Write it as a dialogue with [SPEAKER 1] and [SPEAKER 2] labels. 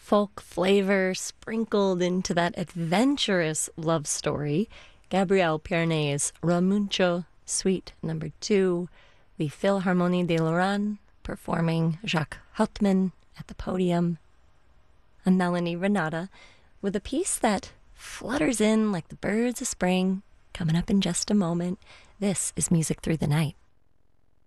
[SPEAKER 1] folk flavor sprinkled into that adventurous love story. Gabriel Piernet's Ramuncho Suite Number 2, the Philharmonie de Lorraine performing Jacques Hauptmann at the podium. I'm Melanie Renata with a piece that flutters in like the birds of spring, coming up in just a moment. This is Music Through the Night.